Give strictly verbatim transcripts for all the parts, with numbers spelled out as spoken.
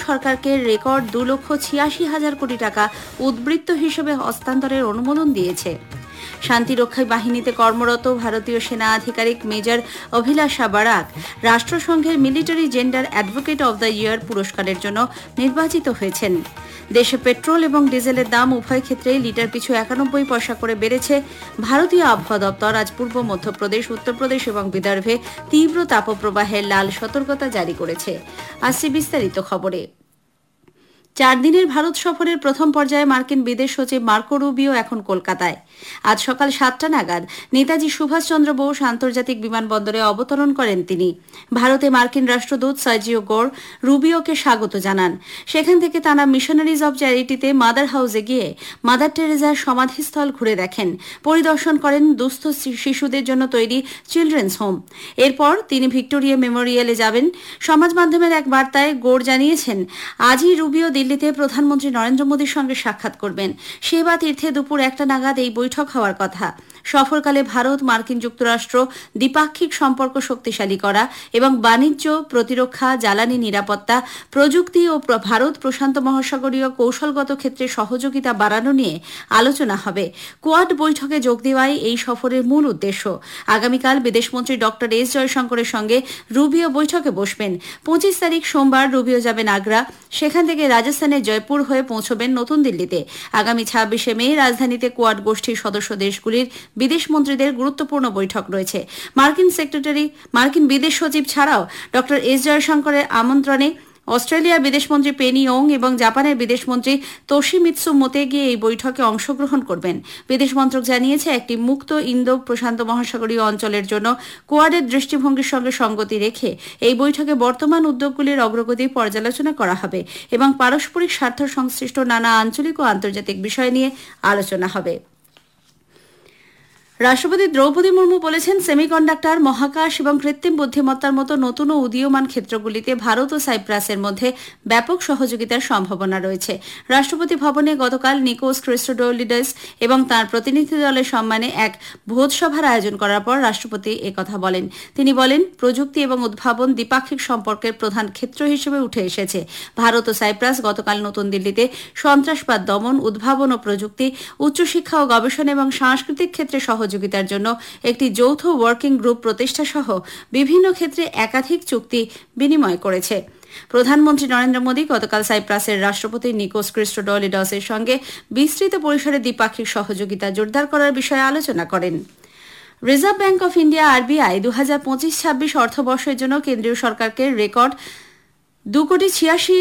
সরকারকে রেকর্ড দু লক্ষ ছিয়াশি হাজার কোটি টাকা উদ্বৃত্ত হিসেবে হস্তান্তরের অনুমোদন দিয়েছে। শান্তিরক্ষা বাহিনীতে কর্মরত ভারতীয় সেনা আধিকারিক major অভিলাষা Barack রাষ্ট্রসংঘের military gender advocate of the year পুরস্কারের জন্য নির্বাচিত হয়েছেন। দেশে পেট্রোল এবং ডিজেলের দাম উভয় ক্ষেত্রেই লিটার পিছু একানব্বই পয়সা করে বেড়েছে। ভারতীয় আবহাওয়া দপ্তর আজ পূর্ব মধ্যপ্রদেশ, উত্তরপ্রদেশ এবং বিদর্ভে তীব্র তাপপ্রবাহের লাল সতর্কতা জারি করেছে। আসছে বিস্তারিত খবরে। চার দিনের ভারত সফরের প্রথম পর্যায়ে মার্কিন বিদেশ সচিব মার্কো রুবিও এখন কলকাতায়। আজ সকাল সাতটা নাগাদ নেতাজি সুভাষচন্দ্র বোস আন্তর্জাতিক বিমানবন্দরে অবতরণ করেন তিনি। ভারতে মার্কিন রাষ্ট্রদূত সার্জিও গোর রুবিওকে স্বাগত জানান। সেখান থেকে তাঁরা মিশনারিজ অব চ্যারিটিতে মাদার হাউসে গিয়ে মাদার টেরেজার সমাধিস্থল ঘুরে দেখেন, পরিদর্শন করেন দুস্থ শিশুদের জন্য তৈরি চিলড্রেন্স হোম। এরপর তিনি ভিক্টোরিয়া মেমোরিয়ালে যাবেন। সমাজ মাধ্যমের এক বার্তায় গোর জানিয়েছেন, আজই রুবিও দিল্লিতে প্রধানমন্ত্রী নরেন্দ্র মোদীর সঙ্গে সাক্ষাৎ করবেন। সেবা তীর্থে দুপুর একটা নাগাদ এই বৈঠক হওয়ার কথা। সফরকালে ভারত মার্কিন যুক্তরাষ্ট্র দ্বিপাক্ষিক সম্পর্ক শক্তিশালী করা এবং বাণিজ্য, প্রতিরক্ষা, জ্বালানি নিরাপত্তা, প্রযুক্তি ও ভারত প্রশান্ত মহাসাগরীয় কৌশলগত ক্ষেত্রে সহযোগিতা বাড়ানো নিয়ে আলোচনা হবে। কোয়াড বৈঠকে যোগ দেওয়াই এই সফরের মূল উদ্দেশ্য। আগামীকাল বিদেশমন্ত্রী ডক্টর এস জয়শঙ্করের সঙ্গে রুবিও বৈঠকে বসবেন। পঁচিশ তারিখ সোমবার রুবিও যাবেন আগ্রা। সেখান থেকে রাজস্থানের জয়পুর হয়ে পৌঁছবেন নতুন দিল্লিতে। আগামী ছাব্বিশে মে রাজধানীতে কোয়াড গোষ্ঠীর সদস্য দেশগুলির বিদেশ মন্ত্রীদের গুরুত্বপূর্ণ বৈঠক রয়েছে। মার্কিন সেক্রেটারি মার্কিন বিদেশ সচিব ছাড়াও ডক্টর এস জয়শঙ্করের আমন্ত্রণে অস্ট্রেলিয়ার বিদেশমন্ত্রী পেনি ইয়ং এবং জাপানের বিদেশমন্ত্রী তোশিমিৎসু মোতেগি এই বৈঠকে অংশগ্রহণ করবেন। বিদেশ মন্ত্রক জানিয়েছে, একটি মুক্ত ইন্দো প্রশান্ত মহাসাগরীয় অঞ্চলের জন্য কোয়াডের দৃষ্টিভঙ্গির সঙ্গে সঙ্গতি রেখে এই বৈঠকে বর্তমান উদ্যোগগুলির অগ্রগতি পর্যালোচনা করা হবে এবং পারস্পরিক স্বার্থ সংশ্লিষ্ট নানা আঞ্চলিক ও আন্তর্জাতিক বিষয় নিয়ে আলোচনা হবে। রাষ্ট্রপতি দ্রৌপদী মুর্মু বলেছেন, সেমিকন্ডাক্টর, মহাকাশ এবং কৃত্রিম বুদ্ধিমত্তার মতো নতুন ও উদীয়মান ক্ষেত্রগুলিতে ভারত ও সাইপ্রাসের মধ্যে ব্যাপক সহযোগিতার সম্ভাবনা রয়েছে। রাষ্ট্রপতি ভবনে গতকাল নিকোস ক্রিস্টোডোলিডস এবং তাঁর প্রতিনিধি দলের সম্মানে এক ভোজসভার আয়োজন করার পর রাষ্ট্রপতি একথা বলেন। তিনি বলেন, প্রযুক্তি এবং উদ্ভাবন দ্বিপাক্ষিক সম্পর্কের প্রধান ক্ষেত্র হিসেবে উঠে এসেছে। ভারত ও সাইপ্রাস গতকাল নতুন দিল্লিতে সন্ত্রাসবাদ দমন, উদ্ভাবন ও প্রযুক্তি, উচ্চশিক্ষা ও গবেষণা এবং সাংস্কৃতিক ক্ষেত্রে সহযোগিতার জন্য একটি যৌথ ওয়ার্কিং গ্রুপ প্রতিষ্ঠা সহ বিভিন্ন ক্ষেত্রে একাধিক চুক্তি বিনিময় করেছে। প্রধানমন্ত্রী নরেন্দ্র মোদী গতকাল সাইপ্রাসের রাষ্ট্রপতি নিকোস ক্রিস্টোডোলিডসের সঙ্গে বিস্তৃত পরিসরে দ্বিপাক্ষিক সহযোগিতা জোরদার করার বিষয়ে আলোচনা করেন। Reserve bank of India RBI দু হাজার পঁচিশ ছাব্বিশ অর্থবর্ষের জন্য কেন্দ্রীয় সরকারকে রেকর্ড দু কোটি ছিয়াশি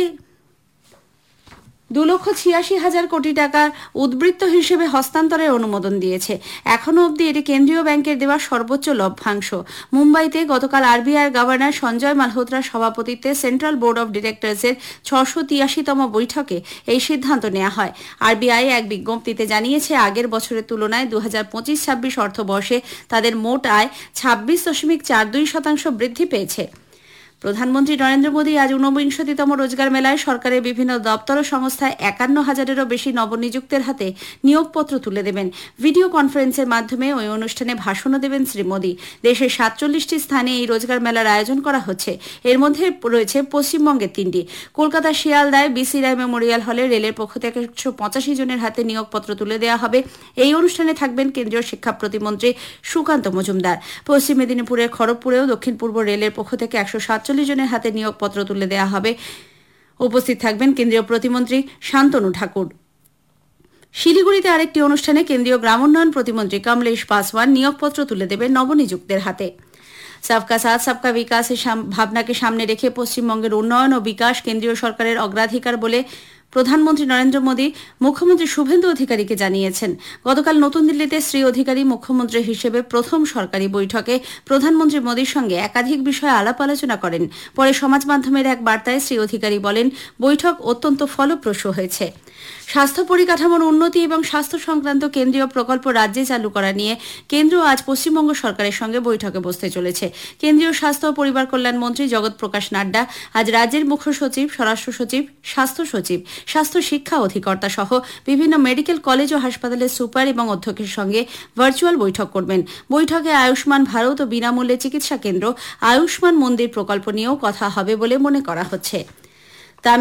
দু লক্ষ ছিয়াশি হাজার কোটি টাকার উদ্বৃত্ত হিসেবে হস্তান্তরের অনুমোদন দিয়েছে। এখনও অবধি এটি কেন্দ্রীয় ব্যাংকের দেওয়া সর্বোচ্চ লভ্যাংশ। মুম্বাইতে গতকাল আরবিআইয়ের গভর্নর সঞ্জয় মালহোত্রার সভাপতিত্বে সেন্ট্রাল বোর্ড অব ডিরেক্টরসের ছশো তিয়াশিতম বৈঠকে এই সিদ্ধান্ত নেওয়া হয়। আরবিআই এক বিজ্ঞপ্তিতে জানিয়েছে, আগের বছরের তুলনায় দু হাজার পঁচিশ ছাব্বিশ অর্থবর্ষে তাদের মোট আয় ছাব্বিশ দশমিক চার দুই শতাংশ বৃদ্ধি পেয়েছে। প্রধানমন্ত্রী নরেন্দ্র মোদী আজ ঊনবিংশতিতম রোজগার মেলায় সরকারের বিভিন্ন দপ্তর ও সংস্থায় একান্ন হাজারেরও বেশি নবনিযুক্তের হাতে নিয়োগপত্র তুলে দেবেন। ভিডিও কনফারেন্সের মাধ্যমে ওই অনুষ্ঠানে ভাষণও দেবেন শ্রী মোদী। দেশের সাতচল্লিশটি স্থানে এই রোজগার মেলার আয়োজন করা হচ্ছে। এর মধ্যে রয়েছে পশ্চিমবঙ্গের তিনটি। কলকাতা শিয়ালদায় বিসি রায় মেমোরিয়াল হলে রেলের পক্ষ থেকে একশো পঁচাশি জনের হাতে নিয়োগপত্র তুলে দেওয়া হবে। এই অনুষ্ঠানে থাকবেন কেন্দ্রীয় শিক্ষা প্রতিমন্ত্রী সুকান্ত মজুমদার। পশ্চিম মেদিনীপুরের খড়গপুরেও দক্ষিণ পূর্ব রেলের পক্ষ থেকে একশো সাতচল্লিশ জনের হাতে নিয়োগপত্র তুলে দেওয়া হবে। উপস্থিত থাকবেন কেন্দ্রীয় প্রতিমন্ত্রী শান্তনু ঠাকুর। শিলিগুড়িতে আরেকটি অনুষ্ঠানে কেন্দ্রীয় গ্রামোন্নয়ন প্রতিমন্ত্রী কমলেশ পাসওয়ান নিয়োগপত্র তুলে দেবেন নবনিযুক্তের হাতে। সবকা সাথ সবকা বিকাশের ভাবনাকে সামনে রেখে পশ্চিমবঙ্গের উন্নয়ন ও বিকাশ কেন্দ্রীয় সরকারের অগ্রাধিকার বলে প্রধানমন্ত্রী নরেন্দ্র মোদী মুখ্যমন্ত্রী শুভেন্দু অধিকারীকে জানিয়েছেন। গতকাল নতুন দিল্লিতে শ্রী অধিকারী মুখ্যমন্ত্রী হিসেবে প্রথম সরকারি বৈঠকে প্রধানমন্ত্রী মোদীর সঙ্গে একাধিক বিষয়ে আলাপ আলোচনা করেন। পরে সমাজ মাধ্যমের এক বার্তায় শ্রী অধিকারী বলেন, বৈঠক অত্যন্ত ফলপ্রসূ হয়েছে। স্বাস্থ্য পরিকাঠামোর উন্নতি এবং স্বাস্থ্য সংক্রান্ত কেন্দ্রীয় প্রকল্প রাজ্যে চালু করা নিয়ে কেন্দ্র আজ পশ্চিমবঙ্গ সরকারের সঙ্গে বৈঠকে বসতে চলেছে। কেন্দ্রীয় স্বাস্থ্য ও পরিবার কল্যাণ মন্ত্রী জগৎ প্রকাশ নাড্ডা আজ রাজ্যের মুখ্য সচিব, স্বরাষ্ট্র সচিব, স্বাস্থ্য সচিব, স্বাস্থ্য শিক্ষা অধিকর্তা সহ বিভিন্ন মেডিকেল কলেজ ও হাসপাতালের সুপার এবং অধ্যক্ষের সঙ্গে ভার্চুয়াল বৈঠক করবেন। বৈঠকে আয়ুষ্মান ভারত ও বিনামূল্যে চিকিৎসা কেন্দ্র, আয়ুষ্মান মন্দির প্রকল্প নিয়েও কথা হবে বলে মনে করা হচ্ছে।